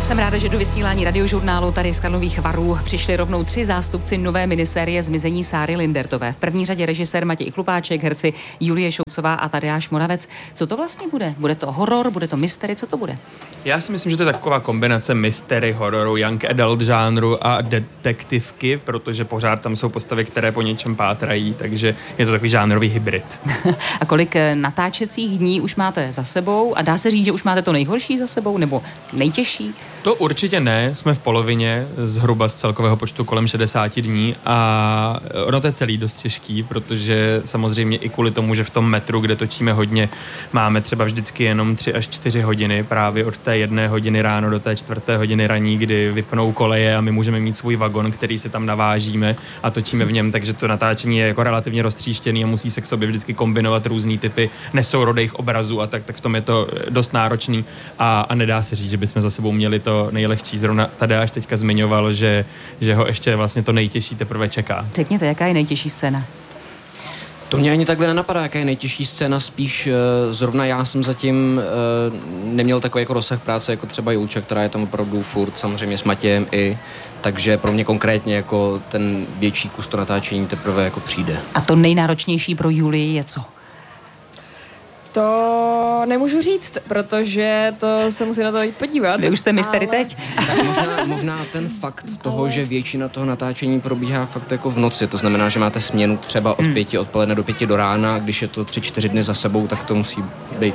Jsem ráda, že do vysílání radiožurnálu tady z Karlových Varů přišli rovnou 3 zástupci nové minisérie Zmizení Sáry Lindertové. V první řadě režisér Matěj Chlupáček, herci Julie Šoucová a Tadeáš Moravec. Co to vlastně bude? Bude to horor, bude to mystery, co to bude? Já si myslím, že to je taková kombinace mystery, hororu, young adult žánru a detektivky, protože pořád tam jsou postavy, které po něčem pátrají, takže je to takový žánrový hybrid. A kolik natáčecích dní už máte za sebou? A dá se říct, že už máte to nejhorší za sebou nebo nejtěžší? To určitě ne, jsme v polovině, zhruba z celkového počtu kolem 60 dní a ono to je celý dost těžký, protože samozřejmě i kvůli tomu, že v tom metru, kde točíme hodně, máme třeba vždycky jenom 3 až 4 hodiny právě od té 1 hodiny ráno do té 4. hodiny raní, kdy vypnou koleje a my můžeme mít svůj vagon, který si tam navážíme a točíme v něm, takže to natáčení je jako relativně roztříštěný a musí se k sobě vždycky kombinovat různý typy nesourodých obrazů a tak v tom je to dost náročný a nedá se říct, že bychom za sebou měli to nejlehčí. Zrovna Tadeáš teďka zmiňoval, že ho ještě vlastně to nejtěžší teprve čeká. Řekněte, jaká je nejtěžší scéna? To mě ani takhle nenapadá, jaká je nejtěžší scéna, spíš zrovna já jsem zatím neměl takový jako rozsah práce jako třeba Julča, která je tam opravdu furt, samozřejmě s Matějem i, takže pro mě konkrétně jako ten větší kus to natáčení teprve jako přijde. A to nejnáročnější pro Julii je co? To nemůžu říct, protože to se musí na to jít podívat. Vy už jste mystery teď. Tak možná ten fakt toho, že většina toho natáčení probíhá fakt jako v noci. To znamená, že máte směnu třeba od 5 odpoledne do 5 do rána. Když je to 3-4 dny za sebou, tak to musí být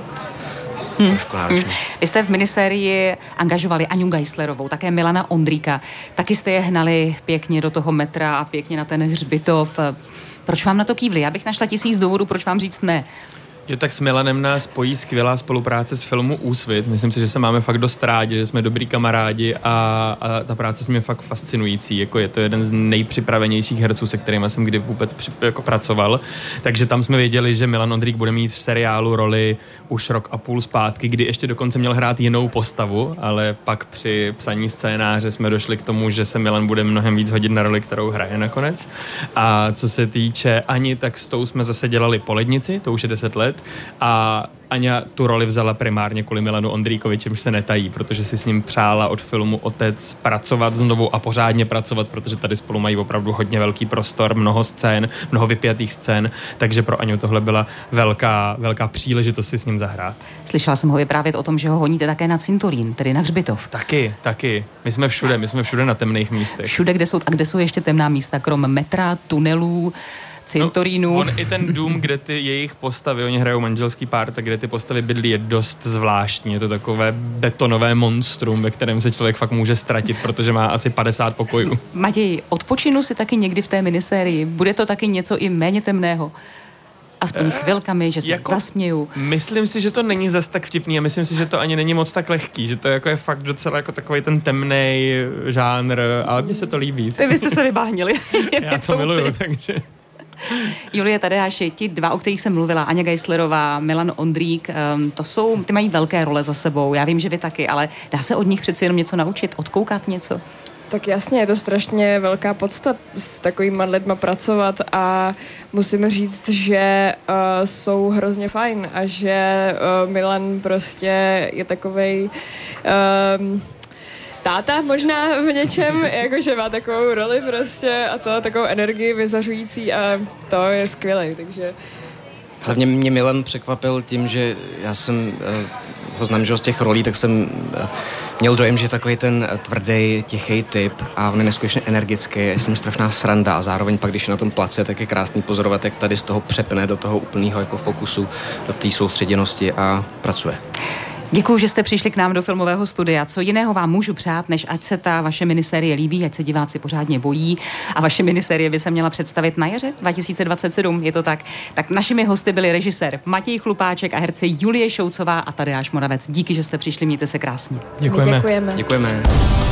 trošku náročné. Vy jste v minisérii angažovali Aňu Geislerovou, také Milana Ondríka. Taky jste je hnali pěkně do toho metra a pěkně na ten hřbitov. Proč vám na to kývli? Já bych našla 1000 důvodů, proč vám říct ne. Jo, tak s Milanem nás spojí skvělá spolupráce s filmu Úsvit. Myslím si, že se máme fakt dost rádi, že jsme dobrý kamarádi a ta práce s ním je fakt fascinující. Jako je to jeden z nejpřipravenějších herců, se kterými jsem kdy vůbec jako pracoval. Takže tam jsme věděli, že Milan Ondrík bude mít v seriálu roli už 1,5 roku zpátky, kdy ještě dokonce měl hrát jinou postavu, ale pak při psaní scénáře jsme došli k tomu, že se Milan bude mnohem víc hodit na roli, kterou hraje nakonec. A co se týče Ani, tak s tou jsme zase dělali Po lednici, to už je 10 let. A Aňa tu roli vzala primárně kvůli Milanu Ondríkovi, čímž se netají, protože si s ním přála od filmu Otec pracovat znovu a pořádně pracovat, protože tady spolu mají opravdu hodně velký prostor, mnoho scén, mnoho vypjatých scén, takže pro Aňu tohle byla velká příležitost si s ním zahrát. Slyšela jsem ho vyprávět o tom, že ho honíte také na cintorín, tedy na hřbitov. Taky. My jsme všude na temných místech. Všude, kde jsou ještě temná místa, krom metra, tunelů, cintorínu. No, on i ten dům, kde ty jejich postavy, oni hrajou manželský pár, tak kde ty postavy bydlí, je dost zvláštní. Je to takové betonové monstrum, ve kterém se člověk fakt může ztratit, protože má asi 50 pokojů. Matěj, odpočinu si taky někdy v té minisérii. Bude to taky něco i méně temného? Aspoň chvilkami, že se zasměju. Myslím si, že to není zas tak vtipný a myslím si, že to ani není moc tak lehký, že to je fakt docela jako takový ten temnej žánr, ale mně se to líbí. Vy byste se vybáhnili. Já to miluju, takže... Julie, Tadeáši, ti 2, o kterých jsem mluvila, Aňa Geislerová, Milan Ondrík, ty mají velké role za sebou. Já vím, že vy taky, ale dá se od nich přeci jenom něco naučit, odkoukat něco? Tak jasně, je to strašně velká podsta s takovýma lidma pracovat a musím říct, že jsou hrozně fajn a že Milan prostě je takovej... táta možná v něčem, jakože má takovou roli prostě a to takovou energii vyzařující a to je skvělé, takže... Hlavně mě Milan překvapil tím, že já jsem ho znám, že z těch rolí, tak jsem měl dojem, že je takový ten tvrdý, tichý typ a on je neskutečně energický, je s ním strašná sranda a zároveň pak, když je na tom place, tak je krásný pozorovat, jak tady z toho přepne do toho úplného jako fokusu, do té soustředěnosti a pracuje. Děkuju, že jste přišli k nám do filmového studia. Co jiného vám můžu přát, než ať se ta vaše minisérie líbí, ať se diváci pořádně bojí a vaše minisérie by se měla představit na jaře 2027, je to tak? Tak našimi hosty byli režisér Matěj Chlupáček a herci Julie Šoucová a Tadeáš Moravec. Díky, že jste přišli, mějte se krásně. Děkujeme. Děkujeme.